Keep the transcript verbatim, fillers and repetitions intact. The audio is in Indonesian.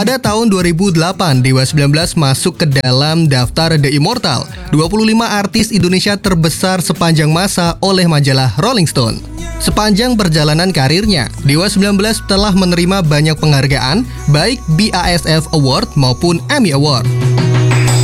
Pada tahun dua ribu delapan, Dewa sembilan belas masuk ke dalam daftar The Immortal, dua puluh lima artis Indonesia terbesar sepanjang masa oleh majalah Rolling Stone. Sepanjang perjalanan karirnya, Dewa sembilan belas telah menerima banyak penghargaan, baik B A S F Award maupun Emmy Award.